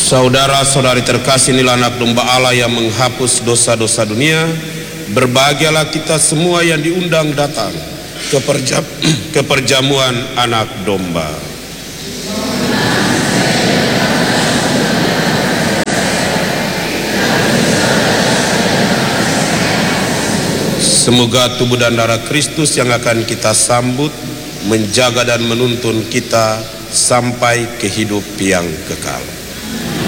Saudara-saudari terkasih, inilah anak domba Allah yang menghapus dosa-dosa dunia. Berbahagialah kita semua yang diundang datang ke perjamuan anak domba. Semoga tubuh dan darah Kristus yang akan kita sambut menjaga dan menuntun kita sampai ke hidup yang kekal.